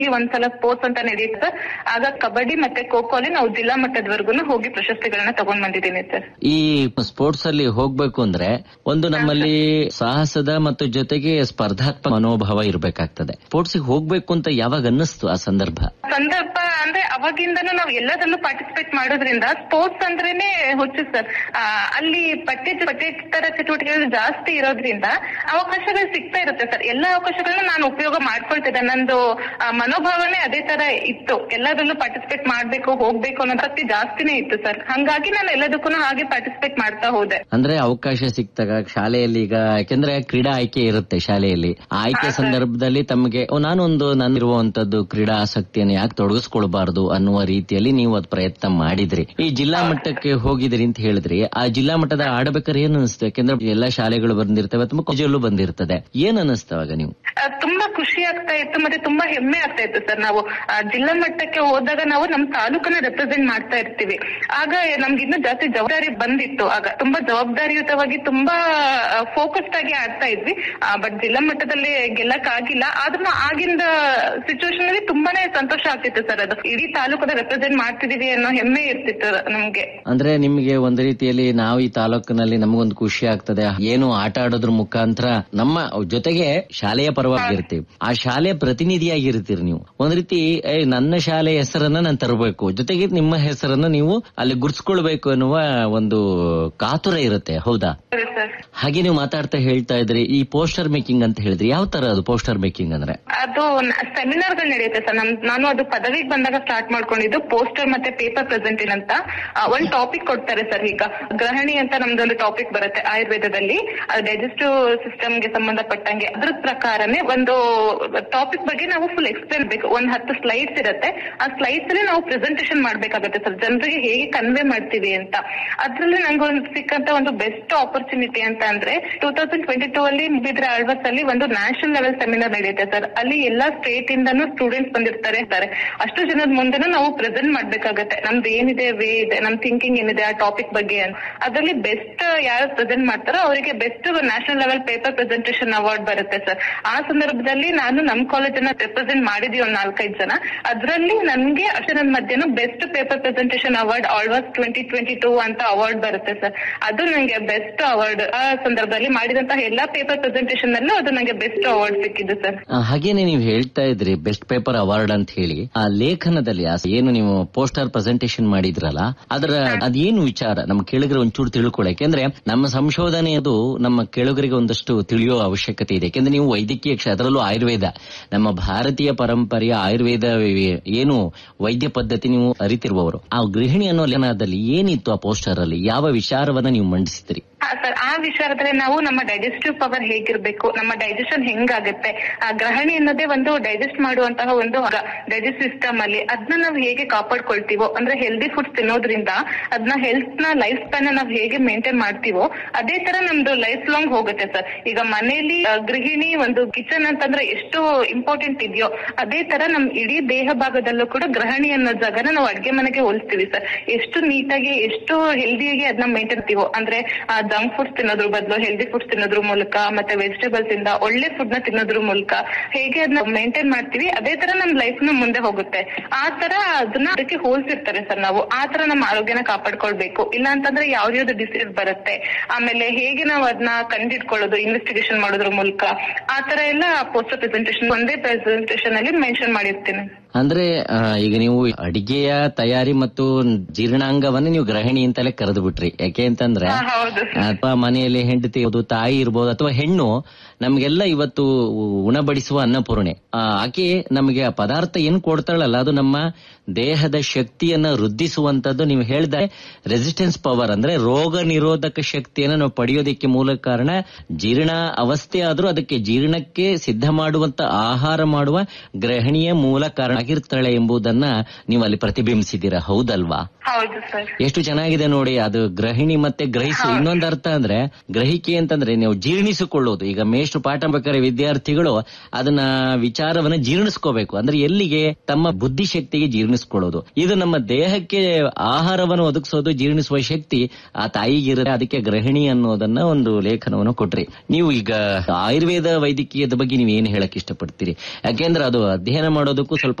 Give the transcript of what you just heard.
ಒಂದ್ಸಲ ಸ್ಪೋರ್ಟ್ಸ್ ಅಂತ ನಡೆಯುತ್ತೆ ಸರ್. ಆಗ ಕಬಡ್ಡಿ ಮತ್ತೆ ಖೋ ಖೋ ಅಲ್ಲಿ ನಾವು ಜಿಲ್ಲಾ ಮಟ್ಟದವರೆಗೂ ಹೋಗಿ ಪ್ರಶಸ್ತಿಗಳನ್ನ ತಗೊಂಡ್ ಬಂದಿದ್ದೀನಿ ಸರ್. ಈ ಸ್ಪೋರ್ಟ್ಸ್ ಅಲ್ಲಿ ಹೋಗ್ಬೇಕು ಅಂದ್ರೆ ಒಂದು ನಮ್ಮಲ್ಲಿ ಸಾಹಸದ ಮತ್ತು ಜೊತೆಗೆ ಸ್ಪರ್ಧಾತ್ಮಕ ಮನೋಭಾವ ಇರಬೇಕಾಗ್ತದೆ. ಸ್ಪೋರ್ಟ್ಸ್ ಹೋಗ್ಬೇಕು ಅಂತ ಯಾವಾಗ ಅನ್ನಿಸ್ತು ಆ ಸಂದರ್ಭ ಅಂದ್ರೆ ಅವಾಗಿಂದನೂ ನಾವು ಎಲ್ಲದಲ್ಲೂ ಪಾರ್ಟಿಸಿಪೇಟ್ ಮಾಡೋದ್ರಿಂದ ಸ್ಪೋರ್ಟ್ಸ್ ಅಂದ್ರೇನೆ ಹುಚ್ಚು ಸರ್. ಅಲ್ಲಿ ಪಠ್ಯೇತರ ಚಟುವಟಿಕೆಗಳು ಜಾಸ್ತಿ ಇರೋದ್ರಿಂದ ಅವಕಾಶಗಳು ಸಿಗ್ತಾ ಇರುತ್ತೆ ಸರ್. ಎಲ್ಲಾ ಅವಕಾಶಗಳನ್ನ ನಾನು ಉಪಯೋಗ ಮಾಡ್ಕೊಳ್ತಿದ್ದೆ. ನಂದು ಮನೋಭಾವನೆ ಅದೇ ತರ ಇತ್ತು. ಎಲ್ಲದಲ್ಲೂ ಪಾರ್ಟಿಸಿಪೇಟ್ ಮಾಡ್ಬೇಕು, ಹೋಗ್ಬೇಕು ಅನ್ನೋ ಶಕ್ತಿ ಜಾಸ್ತಿನೇ ಇತ್ತು ಸರ್. ಹಂಗಾಗಿ ನಾನು ಎಲ್ಲದಕ್ಕೂ ಹಾಗೆ ಪಾರ್ಟಿಸಿಪೇಟ್ ಮಾಡ್ತಾ ಹೋದೆ. ಅಂದ್ರೆ ಅವಕಾಶ ಸಿಕ್ತಾಗ ಶಾಲೆಯಲ್ಲಿ ಈಗ ಯಾಕೆಂದ್ರೆ ಕ್ರೀಡಾ ಆಯ್ಕೆ ಇರುತ್ತೆ ಶಾಲೆಯಲ್ಲಿ, ಆ ಆಯ್ಕೆ ಸಂದರ್ಭದಲ್ಲಿ ತಮಗೆ ನನ್ನಿರುವಂತದ್ದು ಕ್ರೀಡಾ ಆಸಕ್ತಿಯನ್ನು ಯಾಕೆ ತೊಡಗಿಸ್ಕೊಳ್ಬಾರ್ದು ಅನ್ನುವ ರೀತಿಯಲ್ಲಿ ನೀವು ಅದ್ ಪ್ರಯತ್ನ ಮಾಡಿದ್ರಿ. ಈ ಜಿಲ್ಲಾ ಮಟ್ಟಕ್ಕೆ ಹೋಗಿದ್ರಿ ಅಂತ ಹೇಳಿದ್ರಿ. ಆ ಜಿಲ್ಲಾ ಮಟ್ಟದ ಆಡಬೇಕಾದ್ರೆ ಏನ್ ಅನಿಸ್ತು? ಯಾಕೆಂದ್ರೆ ಎಲ್ಲಾ ಶಾಲೆಗಳು ಬಂದಿರ್ತವೆ, ತುಂಬಾ ಕಾಲೇಜಲ್ಲೂ ಬಂದಿರ್ತದೆ. ಏನ್ ಅನಿಸ್ತವಾಗ ನೀವು? ತುಂಬಾ ಖುಷಿ ಆಗ್ತಾ ಇತ್ತು, ಮತ್ತೆ ತುಂಬಾ ಹೆಮ್ಮೆ ಆಗ್ತಾ ಇತ್ತು ಸರ್. ನಾವು ಜಿಲ್ಲಾ ಮಟ್ಟಕ್ಕೆ ಹೋದಾಗ ನಾವು ನಮ್ ತಾಲೂಕನ್ನ ರೆಪ್ರೆಸೆಂಟ್ ಮಾಡ್ತಾ ಇರ್ತೀವಿ. ಆಗ ನಮ್ಗೆ ಇನ್ನೂ ಜಾಸ್ತಿ ಜವಾಬ್ದಾರಿ ಬಂದಿತ್ತು. ಆಗ ತುಂಬಾ ಜವಾಬ್ದಾರಿಯುತವಾಗಿ ತುಂಬಾ ಫೋಕಸ್ಡ್ ಆಗಿ ಆಡ್ತಾ ಇದ್ವಿ. ಬಟ್ ಜಿಲ್ಲಾ ಮಟ್ಟದಲ್ಲಿ ಗೆಲ್ಲಕ್ ಆಗಿಲ್ಲ. ಆದ್ರೂ ಆಗಿಂದ ಸಿಚುವೇಶನ್ ಅಲ್ಲಿ ತುಂಬಾನೇ ಸಂತೋಷ ಆಗ್ತಿತ್ತು ಸರ್. ಅದು ಇಡೀ ತಾಲೂಕನ್ನ ರೆಪ್ರೆಸೆಂಟ್ ಮಾಡ್ತಿದೀವಿ ಅನ್ನೋ ಹೆಮ್ಮೆ ಇರ್ತಿತ್ತು ನಮ್ಗೆ. ಅಂದ್ರೆ ನಿಮ್ಗೆ ಒಂದು ರೀತಿಯಲ್ಲಿ ನಾವು ಈ ತಾಲೂಕಿನಲ್ಲಿ ನಮಗೊಂದು ಖುಷಿ ಆಗ್ತದೆ, ಏನು ಆಟ ಆಡೋದ್ರ ಮುಖಾಂತರ ನಮ್ಮ ಜೊತೆಗೆ ಶಾಲೆಯ ಪರವಾಗಿರ್ತೀವಿ, ಆ ಶಾಲೆಯ ಪ್ರತಿನಿಧಿಯಾಗಿರ್ತೀರಿ ನೀವು. ಒಂದ್ ರೀತಿ ನನ್ನ ಶಾಲೆಯ ಹೆಸರನ್ನ ನಾನು ತರಬೇಕು, ಜೊತೆಗೆ ನಿಮ್ಮ ಹೆಸರನ್ನ ನೀವು ಅಲ್ಲಿ ಗುರ್ಸ್ಕೊಳ್ಬೇಕು ಅನ್ನುವ ಒಂದು ಕಾತುರ ಇರುತ್ತೆ. ಹೌದಾ? ಹಾಗೆ ನೀವು ಮಾತಾಡ್ತಾ ಹೇಳ್ತಾ ಇದ್ರಿ ಈ ಪೋಸ್ಟರ್ ಮೇಕಿಂಗ್ ಅಂತ ಹೇಳಿದ್ರಿ. ಯಾವ ತರ ಅದು ಪೋಸ್ಟರ್ ಮೇಕಿಂಗ್ ಅಂದ್ರೆ? ಅದು ಸೆಮಿನಾರ್ಗಳು ನಡೆಯುತ್ತೆ ಸರ್. ನಾನು ಅದು ಪದವಿಗೆ ಬಂದಾಗ ಸ್ಟಾರ್ಟ್ ಮಾಡ್ಕೊಂಡಿದ್ದು ಪೋಸ್ಟರ್ ಮತ್ತೆ ಪೇಪರ್ ಪ್ರೆಸೆಂಟೇಷನ್ ಅಂತ ಒಂದ್ ಟಾಪಿಕ್ ಕೊಡ್ತಾರೆ ಸರ್. ಈಗ ಗ್ರಹಣಿ ಅಂತ ನಮ್ದೊಂದು ಟಾಪಿಕ್ ಬರುತ್ತೆ ಆಯುರ್ವೇದದಲ್ಲಿ, ಡೈಜೆಸ್ಟಿವ್ ಸಿಸ್ಟಮ್ಗೆ ಸಂಬಂಧಪಟ್ಟಂಗೆ. ಅದ್ರ ಪ್ರಕಾರನೇ ಒಂದು ಟಾಪಿಕ್ ಬಗ್ಗೆ ನಾವು ಫುಲ್ ಎಕ್ಸ್ಪ್ಲೇನ್ ಬೇಕು. 10 ಸ್ಲೈಡ್ಸ್ ಇರುತ್ತೆ. ಆ ಸ್ಲೈಡ್ಸ್ ಅಲ್ಲಿ ನಾವು ಪ್ರೆಸೆಂಟೇಷನ್ ಮಾಡ್ಬೇಕಾಗುತ್ತೆ ಸರ್, ಜನರಿಗೆ ಹೇಗೆ ಕನ್ವೆ ಮಾಡ್ತೀವಿ ಅಂತ. ಅದ್ರಲ್ಲಿ ನಂಗೆ ಸಿಕ್ಕಂತ ಒಂದು ಬೆಸ್ಟ್ ಆಪರ್ಚುನಿಟಿ ಅಂತ ಅಂದ್ರೆ 2022 ಅಲ್ಲಿ ಮುಗಿದ್ರೆ ಆಳ್ವಾಸ್ ಅಲ್ಲಿ ಒಂದು ನ್ಯಾಷನಲ್ ಲೆವೆಲ್ ಸೆಮಿನಾರ್ ನಡೆಯುತ್ತೆ ಸರ್. ಅಲ್ಲಿ ಎಲ್ಲಾ ಸ್ಟೇಟ್ ಇಂದಾನು ಸ್ಟೂಡೆಂಟ್ಸ್ ಬಂದಿರ್ತಾರೆ. ಅಷ್ಟು ಜನದ ಮುಂದೆನೂ ನಾವು ಪ್ರೆಸೆಂಟ್ ಮಾಡ್ಬೇಕಾಗತ್ತೆ ನಮ್ದು ಏನಿದೆ ವೇ ಇದೆ, ನಮ್ ಥಿಂಕಿಂಗ್ ಏನಿದೆ ಆ ಟಾಪಿಕ್ ಬಗ್ಗೆ. ಅದ್ರಲ್ಲಿ ಬೆಸ್ಟ್ ಯಾರು ಪ್ರೆಸೆಂಟ್ ಮಾಡ್ತಾರೋ ಅವರಿಗೆ best national level paper presentation award ಬರುತ್ತೆ ಸರ್. ಆ ಸಂದರ್ಭದಲ್ಲಿ ನಾನು ನಮ್ ಕಾಲೇಜನ್ನ ರೆಪ್ರೆಸೆಂಟ್ ಮಾಡಿದೀವಿ ಒಂದ್ 4-5 ಜನ. ಅದ್ರಲ್ಲಿ ನನ್ಗೆ ಅಷ್ಟರ ಮಧ್ಯೆ best paper presentation award Alva's 2022 ಅಂತ ಅವಾರ್ಡ್ ಬರುತ್ತೆ ಸರ್. ಅದು ನಂಗೆ ಬೆಸ್ಟ್ ಅವಾರ್ಡ್. ಆ ಸಂದರ್ಭದಲ್ಲಿ ಮಾಡಿದಂತಹ ಎಲ್ಲಾ ಪೇಪರ್ ಪ್ರೆಸೆಂಟೇಷನ್ ನಲ್ಲೂ ಅದು ನಂಗೆ ಬೆಸ್ಟ್ ಅವಾರ್ಡ್ ಸಿಕ್ಕಿದ್ದು ಸರ್. ಹಾಗೇನೆ ನೀವು ಹೇಳ್ತಾ ಇದ್ರಿ ಬೆಸ್ಟ್ ಪೇಪರ್ ಅವಾರ್ಡ್ ಅಂತ ಹೇಳಿ. ಆ ಲೇಖನದಲ್ಲಿ ಏನು ನೀವು ಪೋಸ್ಟರ್ ಪ್ರೆಸೆಂಟೇಷನ್ ಮಾಡಿದ್ರಲ್ಲ, ಅದರ ಅದೇನು ವಿಚಾರ ನಮ್ಮ ಕೇಳುಗರಿಗೆ ಒಂಚೂರು ತಿಳ್ಕೊಳ್ಳಿ. ಯಾಕೆಂದ್ರೆ ನಮ್ಮ ಸಂಶೋಧನೆ ಅದು ನಮ್ಮ ಕೇಳುಗರಿಗೆ ಒಂದಷ್ಟು ತಿಳಿಯೋ ಅವಶ್ಯಕತೆ ಇದೆ. ಯಾಕೆಂದ್ರೆ ನೀವು ವೈದ್ಯಕೀಯ ಅದರಲ್ಲೂ ಆಯುರ್ವೇದ, ನಮ್ಮ ಭಾರತೀಯ ಪರಂಪರೆಯ ಆಯುರ್ವೇದ ಏನು ವೈದ್ಯ ಪದ್ಧತಿ ನೀವು ಅರಿತಿರುವವರು. ಆ ಗೃಹಿಣಿ ಅನ್ನೋ ಲೇಖನದಲ್ಲಿ ಏನಿತ್ತು ಆ ಪೋಸ್ಟರ್ ಅಲ್ಲಿ? ಯಾವ ವಿಚಾರವನ್ನ ನೀವು ಮಂಡಿಸಿದ್ರಿ? ಸರ್, ಆ ವಿಚಾರದಲ್ಲಿ ನಾವು ನಮ್ಮ ಡೈಜೆಸ್ಟಿವ್ ಪವರ್ ಹೇಗಿರ್ಬೇಕು, ನಮ್ಮ ಡೈಜೆಷನ್ ಹೆಂಗಾಗುತ್ತೆ, ಆ ಗ್ರಹಣಿ ಅನ್ನೋದೇ ಒಂದು ಡೈಜೆಸ್ಟ್ ಮಾಡುವಂತಹ ಒಂದು ಡೈಜೆಸ್ಟ್ ಸಿಸ್ಟಮ್ ಅಲ್ಲಿ ಅದನ್ನ ನಾವು ಹೇಗೆ ಕಾಪಾಡ್ಕೊಳ್ತೀವೋ, ಅಂದ್ರೆ ಹೆಲ್ದಿ ಫುಡ್ಸ್ ತಿನ್ನೋದ್ರಿಂದ ಅದನ್ನ ಹೆಲ್ತ್ ನ ಲೈಫ್ ಸ್ಪ್ಯಾನ್ ನಾವು ಹೇಗೆ ಮೇಂಟೈನ್ ಮಾಡ್ತೀವೋ ಅದೇ ತರ ನಮ್ದು ಲೈಫ್ ಲಾಂಗ್ ಹೋಗುತ್ತೆ ಸರ್. ಈಗ ಮನೆಯಲ್ಲಿ ಗೃಹಿಣಿ ಒಂದು ಕಿಚನ್ ಅಂತಂದ್ರೆ ಎಷ್ಟು ಇಂಪಾರ್ಟೆಂಟ್ ಇದೆಯೋ ಅದೇ ತರ ನಮ್ ಇಡೀ ದೇಹ ಭಾಗದಲ್ಲೂ ಕೂಡ ಗ್ರಹಣಿ ಅನ್ನೋ ಜಾಗನ ನಾವು ಅಡ್ಗೆ ಮನೆಗೆ ಹೋಲಿಸ್ತೀವಿ ಸರ್. ಎಷ್ಟು ನೀಟಾಗಿ ಎಷ್ಟು ಹೆಲ್ದಿಯಾಗಿ ಅದನ್ನ ಮೇಂಟೈನ್ ಮಾಡ್ತೀವೋ, ಅಂದ್ರೆ ಜಂಕ್ ಫುಡ್ಸ್ ತಿನ್ನೋದ್ರ ಬದಲು ಹೆಲ್ದಿ ಫುಡ್ಸ್ ತಿನ್ನೋದ್ರ ಮೂಲಕ ಮತ್ತೆ ವೆಜಿಟೇಬಲ್ಸ್ ಇಂದ ಒಳ್ಳೆ ಫುಡ್ ನ ತಿನ್ನೋದ್ರ ಮೂಲಕ ಹೇಗೆ ಅದನ್ನ ಮೇಂಟೈನ್ ಮಾಡ್ತೀವಿ ಅದೇ ತರ ನಮ್ ಲೈಫ್ ನ ಮುಂದೆ ಹೋಗುತ್ತೆ. ಆ ತರ ಅದನ್ನ ಅದಕ್ಕೆ ಹೋಲ್ಸಿರ್ತಾರೆ ಸರ್. ನಾವು ಆ ತರ ನಮ್ಮ ಆರೋಗ್ಯನ ಕಾಪಾಡ್ಕೊಳ್ಬೇಕು. ಇಲ್ಲ ಅಂತಂದ್ರೆ ಯಾವ್ದು ಡಿಸೀಸ್ ಬರುತ್ತೆ, ಆಮೇಲೆ ಹೇಗೆ ನಾವು ಅದನ್ನ ಕಂಡಿಡ್ಕೊಳ್ಳೋದು ಇನ್ವೆಸ್ಟಿಗೇಷನ್ ಮಾಡೋದ್ರ ಮೂಲಕ, ಆ ತರ ಎಲ್ಲ ಪೋಸ್ಟರ್ ಪ್ರೆಸೆಂಟೇಷನ್ ಒಂದೇ ಪ್ರೆಸೆಂಟೇಷನ್ ಅಲ್ಲಿ ಮೆನ್ಷನ್ ಮಾಡಿರ್ತೀನಿ. ಅಂದ್ರೆ ಈಗ ನೀವು ಅಡಿಗೆಯ ತಯಾರಿ ಮತ್ತು ಜೀರ್ಣಾಂಗವನ್ನ ನೀವು ಗೃಹಿಣಿ ಅಂತಲೇ ಕರೆದು ಬಿಟ್ರಿ. ಯಾಕೆ ಅಂತಂದ್ರೆ ಅಥವಾ ಮನೆಯಲ್ಲಿ ಹೆಂಡತಿ ಇರ್ಬೋದು, ತಾಯಿ ಇರ್ಬೋದು, ಅಥವಾ ಹೆಣ್ಣು ನಮ್ಗೆಲ್ಲ ಇವತ್ತು ಉಣಬಡಿಸುವ ಅನ್ನಪೂರ್ಣೆ. ಆಕೆ ನಮಗೆ ಆ ಪದಾರ್ಥ ಏನ್ ಕೊಡ್ತಾಳಲ್ಲ ಅದು ನಮ್ಮ ದೇಹದ ಶಕ್ತಿಯನ್ನ ವೃದ್ಧಿಸುವಂತದ್ದು. ನೀವು ಹೇಳಿದ ರೆಸಿಸ್ಟೆನ್ಸ್ ಪವರ್ ಅಂದ್ರೆ ರೋಗ ನಿರೋಧಕ ಶಕ್ತಿಯನ್ನ ನಾವು ಪಡೆಯೋದಕ್ಕೆ ಮೂಲ ಕಾರಣ ಜೀರ್ಣ ಅವಸ್ಥೆ ಆದ್ರೂ ಅದಕ್ಕೆ ಜೀರ್ಣಕ್ಕೆ ಸಿದ್ಧ ಮಾಡುವಂತ ಆಹಾರ ಮಾಡುವ ಗೃಹಿಣಿಯ ಮೂಲ ಕಾರಣ ಆಗಿರ್ತಾಳೆ ಎಂಬುದನ್ನ ನೀವು ಅಲ್ಲಿ ಪ್ರತಿಬಿಂಬಿಸಿದ್ದೀರಾ, ಹೌದಲ್ವಾ? ಹೌದು ಸರ್. ಎಷ್ಟು ಚೆನ್ನಾಗಿದೆ ನೋಡಿ. ಅದು ಗೃಹಿಣಿ ಮತ್ತೆ ಗ್ರಹಿಸು. ಇನ್ನೊಂದು ಅರ್ಥ ಅಂದ್ರೆ ಗ್ರಹಿಕೆ ಅಂತಂದ್ರೆ ನೀವು ಜೀರ್ಣಿಸಿಕೊಳ್ಳೋದು. ಈಗ ಮೇಷ್ಟ್ರು ಪಾಠ ಬೇಕಾದ್ರೆ ವಿದ್ಯಾರ್ಥಿಗಳು ಅದನ್ನ ವಿಚಾರವನ್ನ ಜೀರ್ಣಿಸ್ಕೋಬೇಕು. ಅಂದ್ರೆ ಎಲ್ಲಿಗೆ? ತಮ್ಮ ಬುದ್ಧಿಶಕ್ತಿಗೆ ಜೀರ್ಣಿಸ್ಕೊಳ್ಳೋದು. ಇದು ನಮ್ಮ ದೇಹಕ್ಕೆ ಆಹಾರವನ್ನು ಒದಗಿಸೋದು, ಜೀರ್ಣಿಸುವ ಶಕ್ತಿ ಆ ತಾಯಿಗಿರುತ್ತೆ. ಅದಕ್ಕೆ ಗೃಹಿಣಿ ಅನ್ನೋದನ್ನ ಒಂದು ಲೇಖನವನ್ನು ಕೊಟ್ರಿ. ನೀವು ಈಗ ಆಯುರ್ವೇದ ವೈದ್ಯಕೀಯದ ಬಗ್ಗೆ ನೀವು ಏನ್ ಹೇಳಕ್ ಇಷ್ಟಪಡ್ತೀರಿ? ಯಾಕೆಂದ್ರೆ ಅದು ಅಧ್ಯಯನ ಮಾಡೋದಕ್ಕೂ ಸ್ವಲ್ಪ